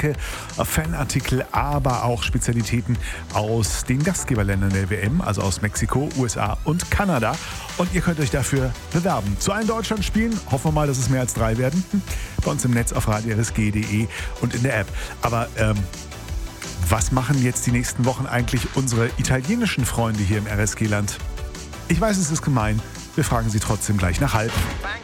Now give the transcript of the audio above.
Getränke, Fanartikel, aber auch Spezialitäten aus den Gastgeberländern der WM, also aus Mexiko, USA und Kanada. Und ihr könnt euch dafür bewerben. Zu allen Deutschlandspielen, hoffen wir mal, dass es mehr als 3 werden, bei uns im Netz auf radio.rsg.de und in der App. Aber was machen jetzt die nächsten Wochen eigentlich unsere italienischen Freunde hier im RSG-Land? Ich weiß, es ist gemein. Wir fragen sie trotzdem gleich nach halb.